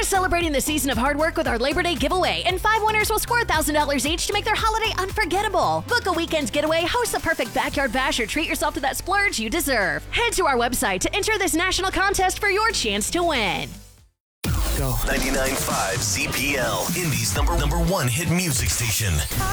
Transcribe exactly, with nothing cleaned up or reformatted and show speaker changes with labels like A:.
A: celebrating the season of hard work with our Labor Day giveaway, and five winners will score one thousand dollars each to make their holiday unforgettable. Book a weekend's getaway, host the perfect backyard bash, or treat yourself to that splurge you deserve. Head to our website to enter this national contest for your chance to win.
B: Go.
C: ninety-nine point five Z P L, Indy's number number one hit music station.